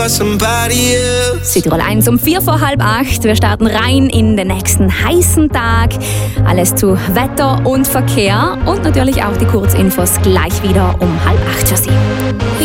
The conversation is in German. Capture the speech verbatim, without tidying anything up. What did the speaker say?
for somebody else. Südtirol eins um vier vor halb acht. Wir starten rein in den nächsten heißen Tag. Alles zu Wetter und Verkehr und natürlich auch die Kurzinfos gleich wieder um halb acht für Sie.